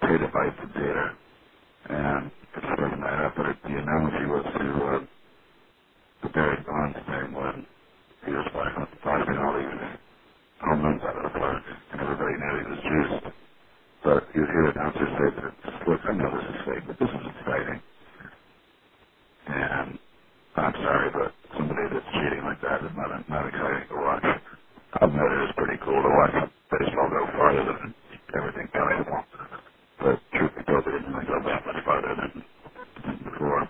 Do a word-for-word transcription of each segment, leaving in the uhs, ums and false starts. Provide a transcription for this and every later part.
petabytes of data. And it's frozen that up, but it, the analogy was to uh, the Barry Bonds thing when he was firing all these home runs out of the park, and everybody knew he was juiced. But you hear announcers say that, look, I know this is fake, but this is exciting. And I'm sorry, but somebody that's cheating like that is not not exciting to watch. I've admit it is pretty cool to watch baseball go farther than everything valuable. But truth be told, it didn't really go that much farther than, than before.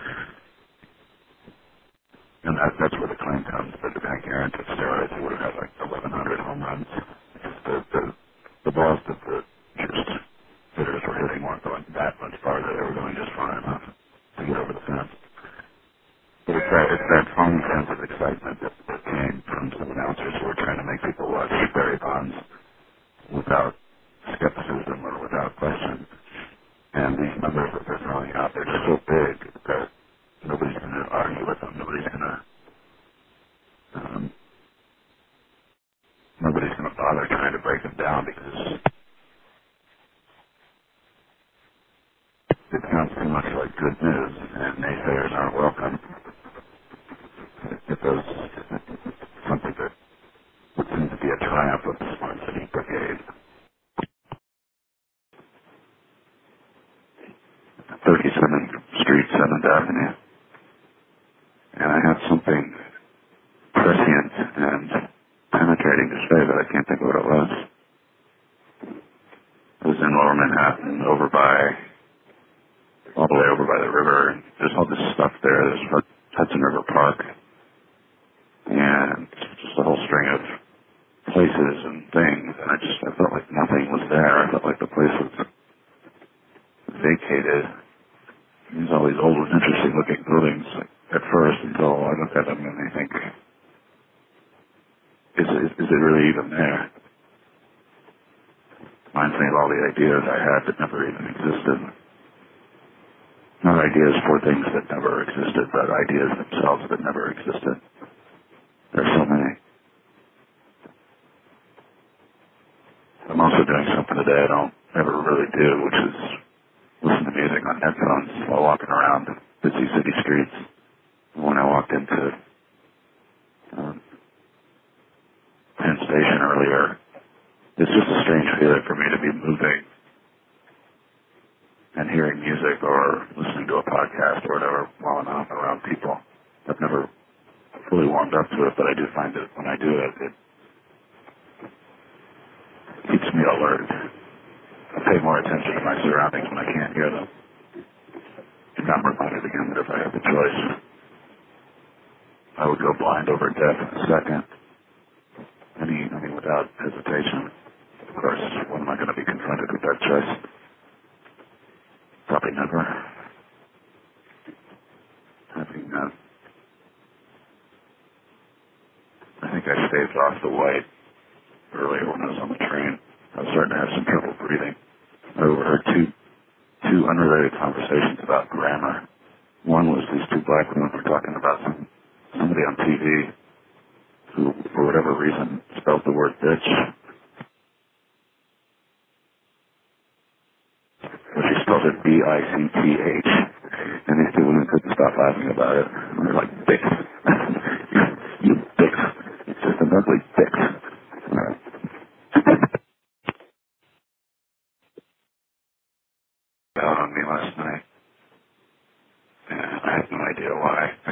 And that, that's where the claim comes that the Hank Aaron took steroids, he would have had like eleven hundred home runs. The, the, the balls that the just hitters were hitting weren't going that much farther. They were going just far enough to get over the fence. But it's that, it's that fun sense of excitement that, that came from some announcers who were trying to make people watch Barry Bonds without skepticism or without question. And these numbers that they're throwing out, they're just so big that nobody's going to argue with them. Nobody's going to um, nobody's going to bother trying to break them down because it sounds too much like good news, and naysayers aren't welcome. If there's something that would seem to be a triumph of the Smart City Brigade. thirty-seventh Street, seventh Avenue. And I have something prescient and penetrating to say, but I can't think of what it was. It was in Lower Manhattan, over by, all the way over by the river. And there's all this stuff there. There's Hudson River Park. And just a whole string of places and things. And I just, I felt like nothing was there. I felt like the place was vacated. There's all these old, interesting looking buildings at first until I look at them and I think, is it, is it really even there? Reminds me of all the ideas I had that never even existed. Not ideas for things that never existed, but ideas themselves that never existed. There's so many. I'm also doing something today I don't ever really do, which is listen to music on headphones while walking around busy city streets. When I walked into um, Penn Station earlier, it's just a strange feeling for me to be moving and hearing music or listening to a podcast or whatever while I'm out around people. I've never fully warmed up to it, but I do find that when I do it, it keeps me alert. I pay more attention to my surroundings when I can't hear them. And I'm reminded again that if I had the choice, I would go blind over death in a second. Any, I mean, without hesitation. Of course, when am I going to be confronted with that choice? Probably never. Having, uh, I think I staved off the white earlier when I was on the train. I was starting to have some trouble breathing. I overheard two, two unrelated conversations about grammar. One was these two black women were talking about some, somebody on T V who, for whatever reason, spelled the word bitch. But she spelled it B I C T H. And these two women couldn't stop laughing about it. And they're like, bitch. you bitch. It's just an ugly